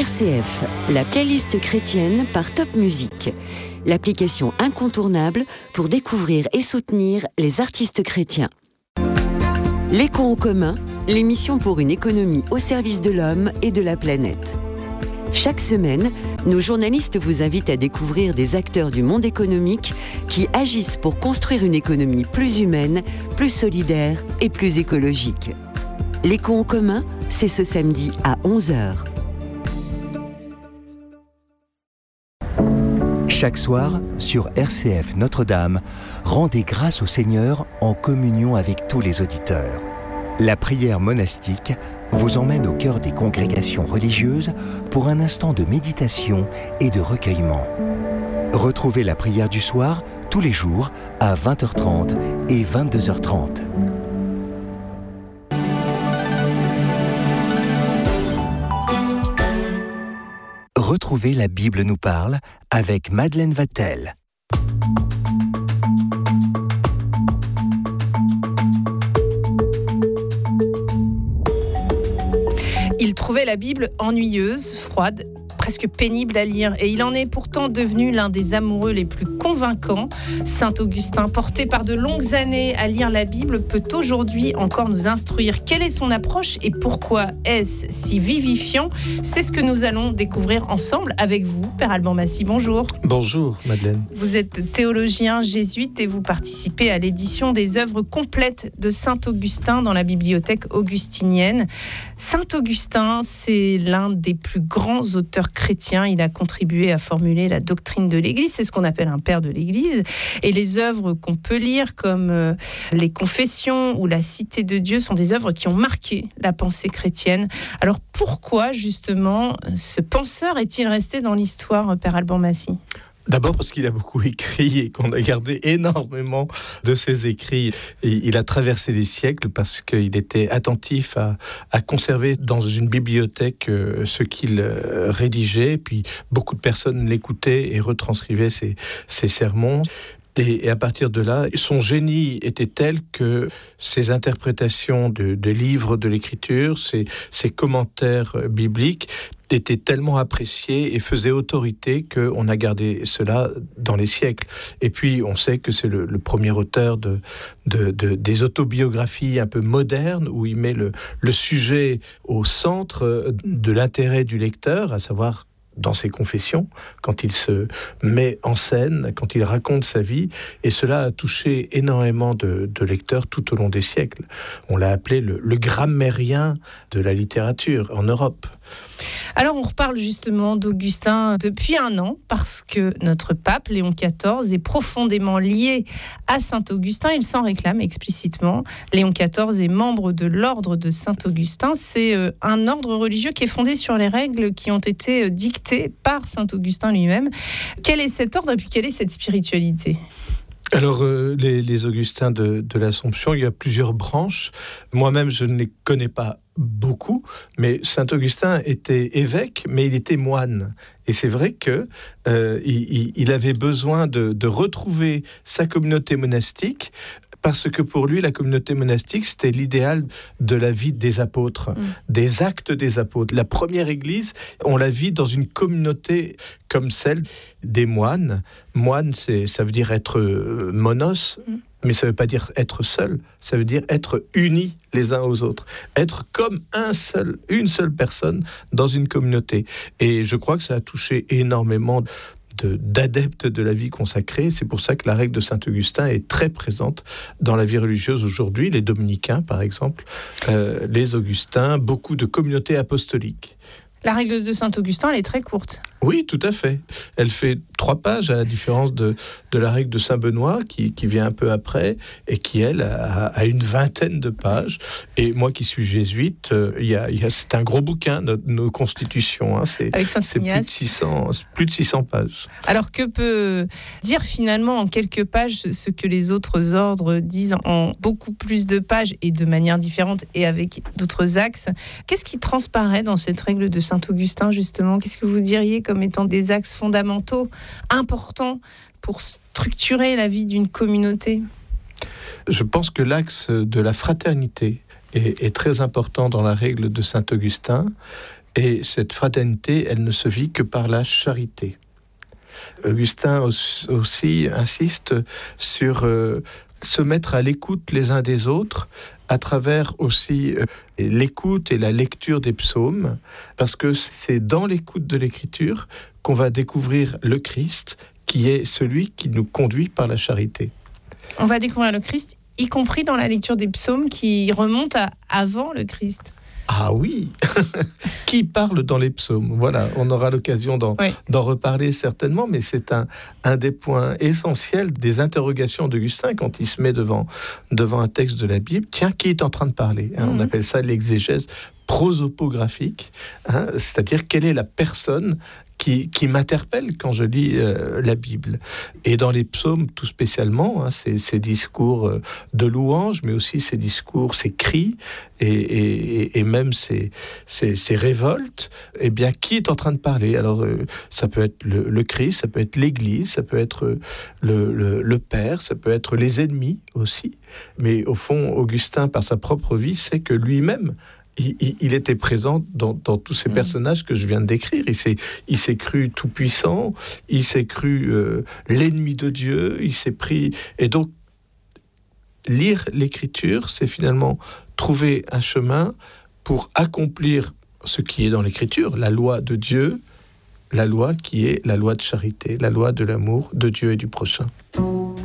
RCF, la playlist chrétienne par Top Music. L'application incontournable pour découvrir et soutenir les artistes chrétiens. L'écho en commun, l'émission pour une économie au service de l'homme et de la planète. Chaque semaine, nos journalistes vous invitent à découvrir des acteurs du monde économique qui agissent pour construire une économie plus humaine, plus solidaire et plus écologique. L'écho en commun, c'est ce samedi à 11h. Chaque soir, sur RCF Notre-Dame, rendez grâce au Seigneur en communion avec tous les auditeurs. La prière monastique vous emmène au cœur des congrégations religieuses pour un instant de méditation et de recueillement. Retrouvez la prière du soir tous les jours à 20h30 et 22h30. Retrouvez La Bible nous parle avec Madeleine Wattel. Il trouvait la Bible ennuyeuse, froide, presque pénible à lire. Et il en est pourtant devenu l'un des amoureux les plus convaincants. Saint Augustin, porté par de longues années à lire la Bible, peut aujourd'hui encore nous instruire. Quelle est son approche et pourquoi est-ce si vivifiant ? C'est ce que nous allons découvrir ensemble avec vous, Père Alban Massy. Bonjour. Bonjour, Madeleine. Vous êtes théologien jésuite et vous participez à l'édition des œuvres complètes de Saint Augustin dans la bibliothèque augustinienne. Saint Augustin, c'est l'un des plus grands auteurs chrétien. Il a contribué à formuler la doctrine de l'Église, c'est ce qu'on appelle un père de l'Église. Et les œuvres qu'on peut lire, comme les Confessions ou la Cité de Dieu, sont des œuvres qui ont marqué la pensée chrétienne. Alors pourquoi, justement, ce penseur est-il resté dans l'histoire, Père Alban Massy ? D'abord parce qu'il a beaucoup écrit et qu'on a gardé énormément de ses écrits. Et il a traversé des siècles parce qu'il était attentif à conserver dans une bibliothèque ce qu'il rédigeait. Puis beaucoup de personnes l'écoutaient et retranscrivaient ses sermons. Et à partir de là, son génie était tel que ses interprétations de livres de l'Écriture, ses commentaires bibliques, étaient tellement appréciés et faisaient autorité qu'on a gardé cela dans les siècles. Et puis, on sait que c'est le premier auteur des autobiographies un peu modernes, où il met le sujet au centre de l'intérêt du lecteur, à savoir dans ses confessions, quand il se met en scène, quand il raconte sa vie, et cela a touché énormément de lecteurs tout au long des siècles. On l'a appelé le grammairien de la littérature en Europe. Alors on reparle justement d'Augustin depuis un an, parce que notre pape, Léon XIV, est profondément lié à Saint-Augustin. Il s'en réclame explicitement. Léon XIV est membre de l'ordre de Saint-Augustin. C'est un ordre religieux qui est fondé sur les règles qui ont été dictées par Saint-Augustin lui-même. Quel est cet ordre et puis quelle est cette spiritualité ? Alors, les Augustins de l'Assomption, il y a plusieurs branches. Moi-même, je ne les connais pas beaucoup, mais Saint-Augustin était évêque, mais il était moine. Et c'est vrai que il avait besoin de retrouver sa communauté monastique, parce que pour lui, la communauté monastique, c'était l'idéal de la vie des apôtres, des actes des apôtres. La première église, on la vit dans une communauté comme celle des moines. Moine, ça veut dire être monos, mais ça ne veut pas dire être seul, ça veut dire être unis les uns aux autres, être comme une seule personne dans une communauté. Et je crois que ça a touché énormément d'adeptes de la vie consacrée. C'est pour ça que la règle de Saint-Augustin est très présente dans la vie religieuse aujourd'hui. Les dominicains, par exemple, les Augustins, beaucoup de communautés apostoliques. La règle de Saint-Augustin, elle est très courte. Oui, tout à fait. Elle fait 3 pages, à la différence de la règle de Saint-Benoît, qui vient un peu après, et qui, elle, a une 20aine de pages. Et moi qui suis jésuite, c'est un gros bouquin, nos constitutions. Hein. C'est plus de 600 pages. Alors, que peut dire finalement en quelques pages ce que les autres ordres disent en beaucoup plus de pages, et de manière différente, et avec d'autres axes ? Qu'est-ce qui transparaît dans cette règle de Saint-Augustin, justement ? Qu'est-ce que vous diriez comme étant des axes fondamentaux, importants pour structurer la vie d'une communauté ? Je pense que l'axe de la fraternité est très important dans la règle de Saint-Augustin, Et cette fraternité, elle ne se vit que par la charité. Augustin aussi insiste sur se mettre à l'écoute les uns des autres, à travers aussi l'écoute et la lecture des psaumes, parce que c'est dans l'écoute de l'écriture qu'on va découvrir le Christ, qui est celui qui nous conduit par la charité. On va découvrir le Christ, y compris dans la lecture des psaumes qui remontent à avant le Christ. Ah oui. Qui parle dans les psaumes? Voilà, on aura l'occasion d'en reparler certainement, mais c'est un des points essentiels des interrogations d'Augustin quand il se met devant un texte de la Bible. Tiens, qui est en train de parler? On appelle ça l'exégèse prosopographique, c'est-à-dire quelle est la personne qui m'interpelle quand je lis la Bible. Et dans les psaumes, tout spécialement, ces discours de louange, mais aussi ces discours, ces cris, et même ces révoltes, eh bien, qui est en train de parler? Alors, ça peut être le Christ, ça peut être l'Église, ça peut être le Père, ça peut être les ennemis aussi. Mais au fond, Augustin, par sa propre vie, sait que lui-même, il était présent dans tous ces personnages que je viens de décrire. Il s'est cru tout-puissant, il s'est cru l'ennemi de Dieu, il s'est pris... Et donc, lire l'Écriture, c'est finalement trouver un chemin pour accomplir ce qui est dans l'Écriture, la loi de Dieu, la loi qui est la loi de charité, la loi de l'amour de Dieu et du prochain.